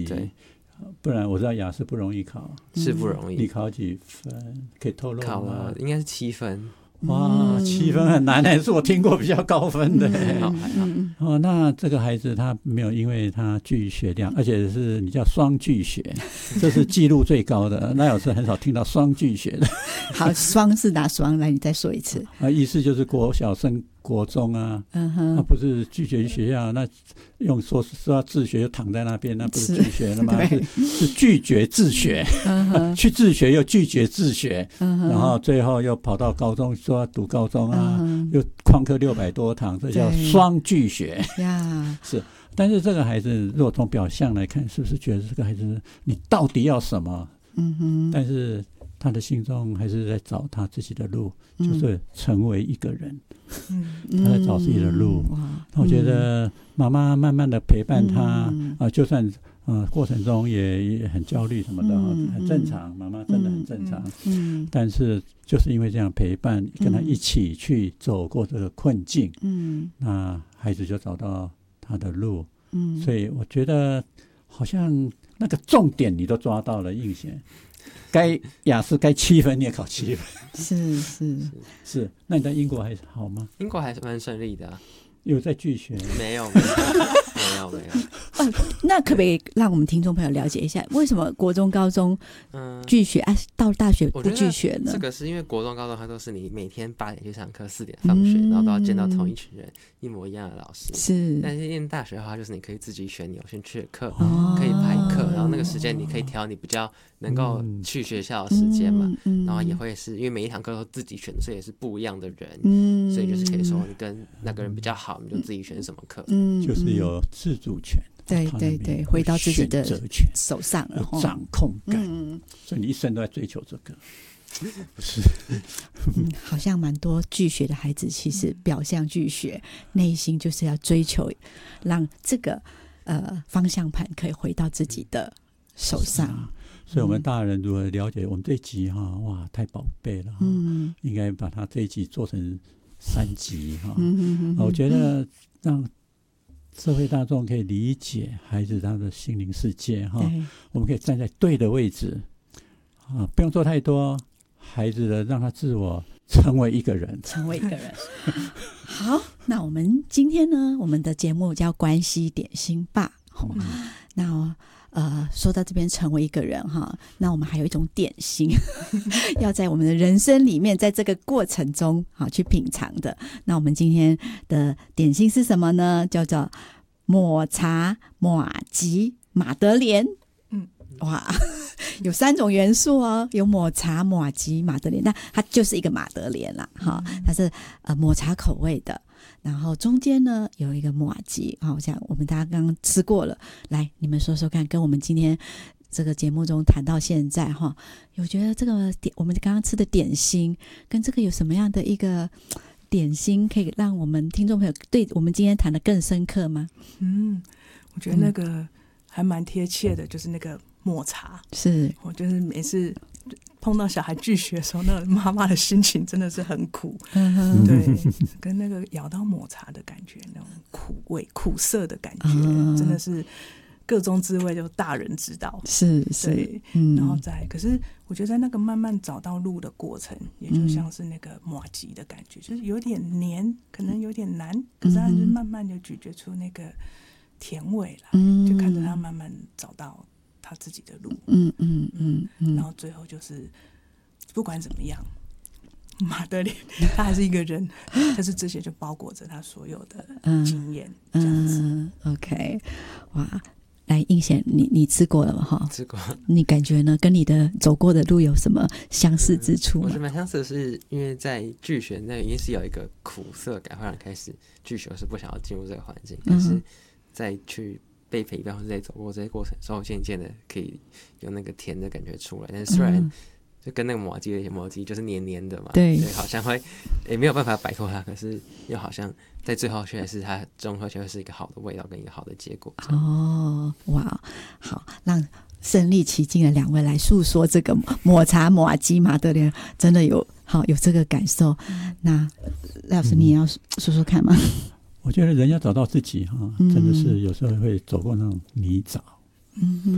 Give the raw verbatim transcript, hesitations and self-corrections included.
对， 不然我知道雅思不容易考， 是不容易。 你考几分？可以透露吗？ 考了应该是七分。 哇，七分很难欸，是我听过比较高分的欸。 还好还好。 哦，那这个孩子他没有因为他拒学量，而且是你叫双拒学，这是记录最高的。那有时很少听到双拒学的。 好，双是哪双？来，你再说一次。 啊，意思就是国小升国中啊， 嗯哼， 啊不是拒绝学校，那用说说要自学就躺在那边，那不是拒学了吗？是, 是拒绝自学，嗯、去自学又拒绝自学，嗯、然后最后又跑到高中说要读高中啊，嗯、又旷课六百多堂，这叫双拒学呀。是，但是这个孩子如果从表象来看，是不是觉得这个孩子你到底要什么？嗯哼，但是他的心中还是在找他自己的路，嗯、就是成为一个人。嗯、他在找自己的路。嗯、我觉得妈妈慢慢的陪伴他，嗯啊、就算、呃、过程中 也, 也很焦虑什么的，嗯、很正常，妈妈真的很正常。嗯、但是就是因为这样陪伴，跟他一起去走过这个困境，嗯、那孩子就找到他的路。嗯、所以我觉得好像那个重点你都抓到了，应贤。该雅思该七分你也考七分， 是是是。那你在英国还好吗？ 英国还是蛮顺利的、啊。 有在拒学？ 没有，没有，没有，没有。 哦，那可不可以让我们听众朋友了解一下，为什么国中、高中拒学，嗯、啊，到大学不拒学呢？ 这个是因为国中、高中它都是你每天八点去上课，四点放学，嗯、然后都要见到同一群人，一模一样的老师。是。但是念大学的话，就是你可以自己选你有兴趣的课，哦、可以排课，然后那个时间你可以挑你比较能够去学校的时间嘛，嗯嗯、然后也会是因为每一堂课都自己选，所以也是不一样的人，嗯、所以就是可以说你跟那个人比较好，你就自己选什么课，嗯、 就是有自主权。 对对对，回到自己的手上了， 有掌控感。嗯、所以你一生都在追求这个。不是、 嗯，好像蛮多拒学的孩子，其实表象拒学，内心就是要追求，让这个呃方向盘可以回到自己的手上。啊、 所以，我们大人如何了解我们这一集哈？哇，太宝贝了哈！嗯、应该把它这一集做成三集哈。嗯、我觉得让社会大众可以理解孩子他的心灵世界哈，我们可以站在对的位置啊，不用做太多，孩子的让他自我成为一个人， 成为一个人。好，那我们今天呢，我们的节目叫关系点心吧。嗯、那呃，说到这边成为一个人哈，那我们还有一种点心，要在我们的人生里面，在这个过程中好去品尝的。那我们今天的点心是什么呢？叫做抹茶马吉马德莲。嗯，哇，有三种元素哦，有抹茶、马吉、马德莲，那它就是一个马德莲啦，哈，它是呃抹茶口味的。然后中间呢有一个马吉，好像我们大家刚刚吃过了，来你们说说看，跟我们今天这个节目中谈到现在哈，有觉得这个点我们刚刚吃的点心跟这个有什么样的一个点心可以让我们听众朋友对我们今天谈的更深刻吗？ 嗯，我觉得那个还蛮贴切的，就是那个抹茶， 是我就是每次碰到小孩拒学的时候，那个妈妈的心情真的是很苦，嗯、对，跟那个咬到抹茶的感觉，那种苦味、苦涩的感觉，嗯、真的是各种滋味，就大人知道， 是是， 对，嗯、然后再，可是我觉得在那个慢慢找到路的过程，也就像是那个麻糬的感觉，就是有点黏，可能有点难，可是它是慢慢的咀嚼出那个甜味来，嗯、就看着他慢慢找到他自己的路，嗯嗯嗯嗯，然后最后就是不管怎么样，马德莲他还是一个人，但是这些就包裹着他所有的经验，嗯、这样子。 嗯、OK， 哇，来应贤，你你吃过了吗？哈， 吃过。 你感觉呢？跟你的走过的路有什么相似之处吗？ 嗯、我觉得蛮相似的是，因为在拒学那一定是有一个苦涩感，会让人开始拒学是不想要进入这个环境，但是再去被陪伴或者在走过这些过程之后，渐渐的可以有那个甜的感觉出来。但是虽然就跟那个麻糬的麻糬就是黏黏的嘛， 对， 好像会也没有办法摆脱它，可是又好像在最后却是它综合起来是一个好的味道跟一个好的结果。 哦，哇，好，让身临其境的两位来诉说这个抹茶麻糬马德莲，真的有好有这个感受。嗯、那赖老师你也要说说看吗？ 我觉得人要找到自己哈，真的是有时候会走过那种泥沼，嗯、